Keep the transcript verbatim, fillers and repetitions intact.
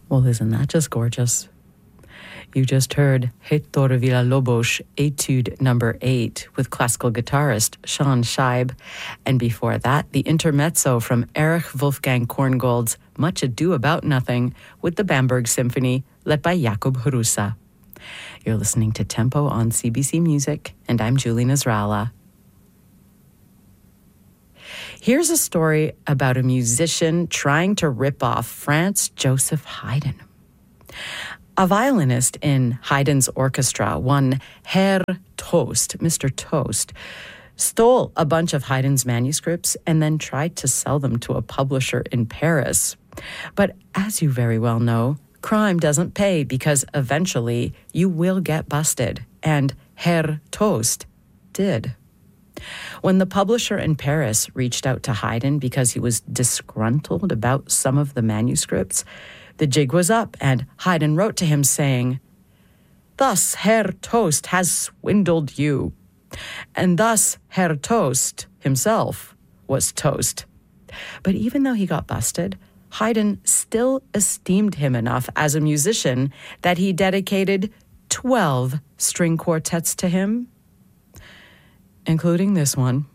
Well, isn't that just gorgeous? You just heard Héctor Villa-Lobos Etude number eight with classical guitarist Sean Scheib. And before that, the intermezzo from Erich Wolfgang Korngold's Much Ado About Nothing with the Bamberg Symphony, led by Jakub Hrusa. You're listening to Tempo on C B C Music, and I'm Julie Nasrallah. Here's a story about a musician trying to rip off Franz Joseph Haydn. A violinist in Haydn's orchestra, one Herr Toast, Mister Toast, stole a bunch of Haydn's manuscripts and then tried to sell them to a publisher in Paris. But as you very well know, crime doesn't pay because eventually you will get busted, and Herr Toast did. When the publisher in Paris reached out to Haydn because he was disgruntled about some of the manuscripts, the jig was up, and Haydn wrote to him saying, "Thus Herr Toast has swindled you." And thus Herr Toast himself was toast. But even though he got busted, Haydn still esteemed him enough as a musician that he dedicated twelve string quartets to him, including this one.